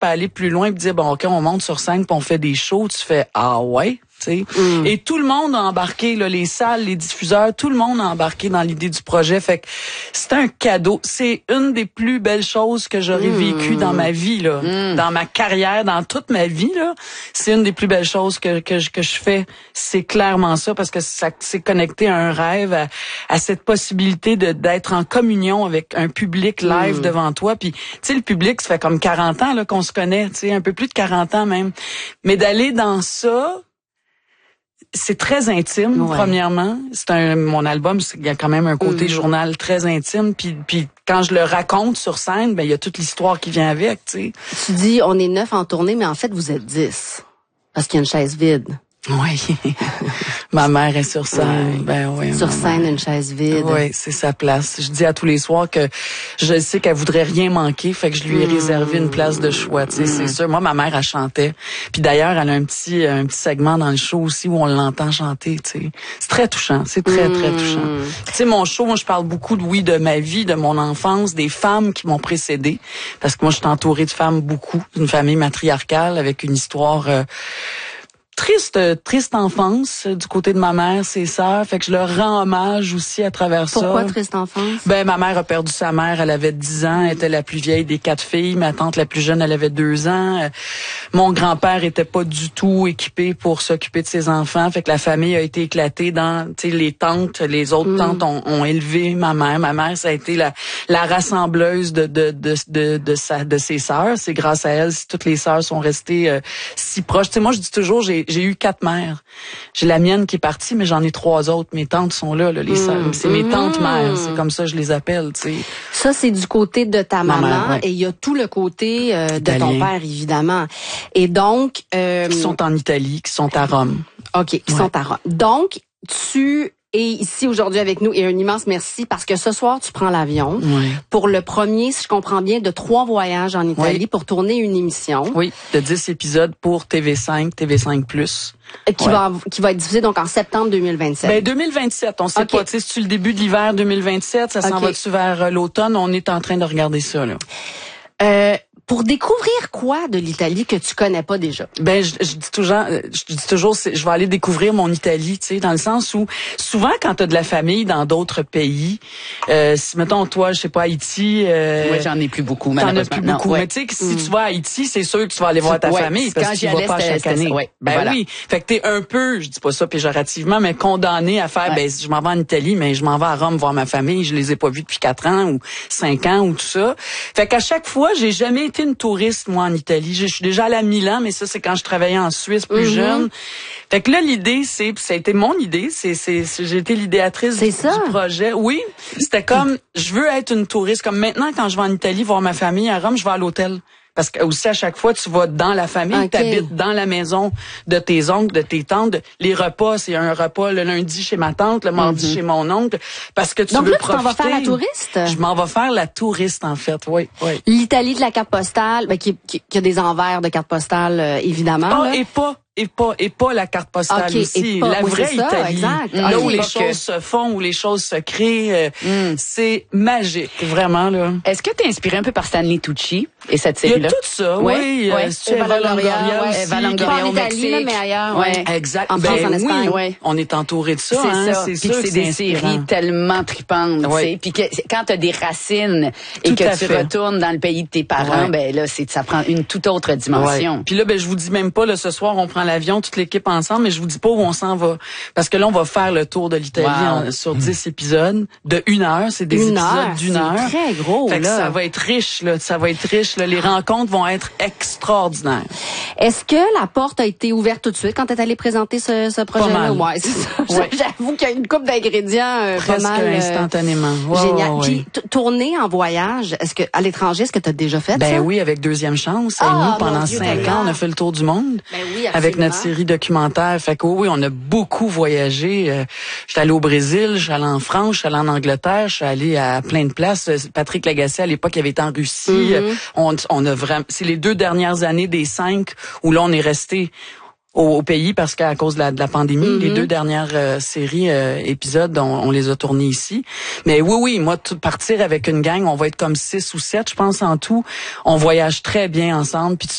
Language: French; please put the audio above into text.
puis aller plus loin, puis dire bon ok, on monte sur scène, puis on fait des shows. Tu fais ah ouais. Et tout le monde a embarqué, là, les salles, les diffuseurs, tout le monde a embarqué dans l'idée du projet. Fait que c'est un cadeau. C'est une des plus belles choses que j'aurais vécues dans ma vie, là, dans ma carrière, dans toute ma vie. Là, c'est une des plus belles choses que je fais. C'est clairement ça, parce que ça c'est connecté à un rêve, à cette possibilité d'être en communion avec un public live devant toi. Puis, tu sais, le public, ça fait comme 40 ans là qu'on se connaît, tu sais, un peu plus de 40 ans même. Mais d'aller dans ça. C'est très intime, premièrement. Mon album, il y a quand même un côté journal très intime. Puis quand je le raconte sur scène, ben il y a toute l'histoire qui vient avec, tu sais. Tu dis, on est 9 en tournée, mais en fait, vous êtes 10. Parce qu'il y a une chaise vide. Oui. Ma mère est sur scène. Ben oui. Sur scène, une chaise vide. Oui, c'est sa place. Je dis à tous les soirs que je sais qu'elle voudrait rien manquer, fait que je lui ai réservé une place de choix, tu sais, c'est sûr. Moi, ma mère, elle chantait. Puis d'ailleurs, elle a un petit segment dans le show aussi où on l'entend chanter, tu sais. C'est très touchant. C'est très, très touchant. Tu sais, mon show, moi, je parle beaucoup de ma vie, de mon enfance, des femmes qui m'ont précédée. Parce que moi, je suis entourée de femmes beaucoup, d'une famille matriarcale avec une histoire, triste enfance du côté de ma mère, ses sœurs, fait que je leur rends hommage aussi à travers ça. Pourquoi triste enfance? Ben ma mère a perdu sa mère, elle avait 10 ans, elle était la plus vieille des 4 filles, ma tante la plus jeune, elle avait 2 ans. Mon grand-père était pas du tout équipé pour s'occuper de ses enfants, fait que la famille a été éclatée dans, tu sais, les tantes, les autres tantes ont élevé ma mère. Ma mère, ça a été la rassembleuse de ses sœurs. C'est grâce à elle si toutes les sœurs sont restées si proches. Tu sais, moi je dis toujours j'ai eu 4 mères. J'ai la mienne qui est partie, mais j'en ai 3 autres. Mes tantes sont là les sœurs. C'est mes tantes mères. C'est comme ça je les appelle, tu sais. Ça, c'est du côté de ta maman. Mère, et il y a tout le côté de ton père, évidemment. Et donc... qui sont en Italie, qui sont à Rome. OK, qui sont à Rome. Donc, tu es ici aujourd'hui avec nous et un immense merci parce que ce soir, tu prends l'avion pour le premier, si je comprends bien, de 3 voyages en Italie pour tourner une émission. Oui, de 10 épisodes pour TV5, TV5+. Qui va être diffusé donc en septembre 2027. Ben 2027, on sait pas, tu sais, c'est le début de l'hiver 2027, ça s'en va-tu vers l'automne, on est en train de regarder ça là. Pour découvrir quoi de l'Italie que tu connais pas déjà? Ben je dis toujours je vais aller découvrir mon Italie, tu sais, dans le sens où souvent quand tu as de la famille dans d'autres pays, si mettons toi, je sais pas, Haïti, moi j'en ai plus beaucoup malheureusement. T'en as plus beaucoup, mais tu sais que si tu vas à Haïti, c'est sûr que tu vas aller voir ta famille parce que tu vas pas chaque année. Oui, fait que t'es un peu, je dis pas ça péjorativement, mais condamné à faire ben je m'en vais en Italie, mais je m'en vais à Rome voir ma famille, je les ai pas vus depuis 4 ans ou 5 ans ou tout ça. Fait qu'à chaque fois, j'ai jamais été une touriste, moi, en Italie. Je suis déjà allée à Milan, mais ça, c'est quand je travaillais en Suisse plus jeune. Fait que là, l'idée, ça a été mon idée. J'ai été l'idéatrice du projet. Oui. C'était comme, je veux être une touriste. Comme maintenant, quand je vais en Italie voir ma famille à Rome, je vais à l'hôtel. Parce que aussi à chaque fois tu vas dans la famille, t'habites dans la maison de tes oncles, de tes tantes. Les repas, c'est un repas le lundi chez ma tante, le mardi chez mon oncle, parce que tu veux profiter. Donc là, tu t'en vas faire la touriste. Je m'en vais faire la touriste en fait, oui. L'Italie de la carte postale, ben, qui a des envers de carte postale évidemment. Et pas la carte postale aussi. La vraie Italie. Exact. Là où les choses se font, où les choses se créent, c'est magique, vraiment, là. Est-ce que t'es inspiré un peu par Stanley Tucci et cette série-là? Il y a tout ça, oui. Eva Longoria au Mexique. Mais ailleurs, exact. En France, en Espagne. On est entouré de ça. C'est ça. C'est sûr que c'est des séries tellement tripantes, tu sais. Puis que quand t'as des racines et que tu retournes dans le pays de tes parents, ben là, ça prend une toute autre dimension. Puis là, ben je vous dis même pas, là, ce soir, on prend l'avion, toute l'équipe ensemble, mais je vous dis pas où on s'en va. Parce que là, on va faire le tour de l'Italie sur 10 épisodes de 1 heure. C'est des épisodes d'1 heure. C'est très gros, fait que ça va être riche, là. Ça va être riche, là. Les rencontres vont être extraordinaires. Est-ce que la porte a été ouverte tout de suite quand tu es allé présenter ce projet-là? Ouais, c'est ça. J'avoue qu'il y a une couple d'ingrédients pas mal. Instantanément. Génial. Puis, tourner en voyage, à l'étranger, est-ce que tu as déjà fait ça? Ben oui, avec Deuxième Chance. Et nous, pendant 5 ans, on a fait le tour du monde. Ben oui, avec notre série documentaire. Fait que oui, on a beaucoup voyagé. J'étais allée au Brésil, j'étais allée en France, j'étais allée en Angleterre, je suis allée à plein de places. Patrick Lagacé, à l'époque, il avait été en Russie. On a vraiment, c'est les 2 dernières années des 5 où là, on est resté au pays parce qu'à cause de la pandémie, les 2 dernières séries épisodes, on les a tournés ici. Mais oui, moi, partir avec une gang, on va être comme 6 ou 7, je pense, en tout. On voyage très bien ensemble. Puis